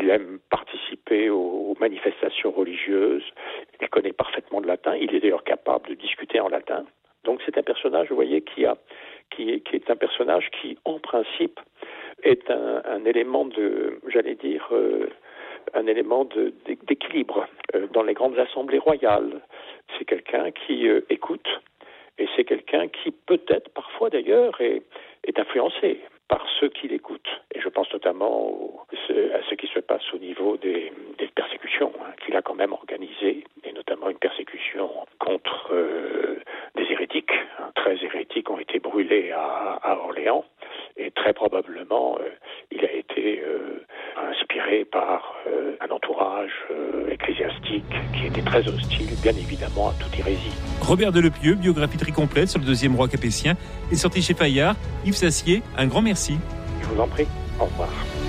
il aime participer aux manifestations religieuses, il connaît parfaitement le latin, il est d'ailleurs capable de discuter en latin. Donc c'est un personnage, vous voyez, qui est un personnage qui, en principe, est un élément d'équilibre dans les grandes assemblées royales. C'est quelqu'un qui écoute, et c'est quelqu'un qui peut-être parfois d'ailleurs est influencé par ceux qui l'écoutent. Et je pense notamment à ce qui se passe au niveau des persécutions qu'il a quand même organisées, et notamment une persécution contre des hérétiques. 13 hérétiques ont été brûlés à Orléans, et très probablement il a été inspiré par un entourage ecclésiastique qui était très hostile, bien évidemment, à toute hérésie. Robert Delepieux, biographie très complète sur le deuxième roi capétien, est sorti chez Fayard. Yves Sassier, un grand merci. Je vous en prie. Au revoir.